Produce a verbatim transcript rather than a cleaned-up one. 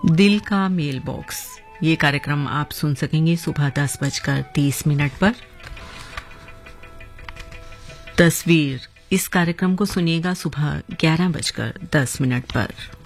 दिल का mail box, ये कार्यक्रम आप सुन सकेंगे सुबह दस बजकर तीस मिनट पर। तस्वीर, इस कार्यक्रम को सुनिएगा सुबह ग्यारह बजकर दस मिनट पर।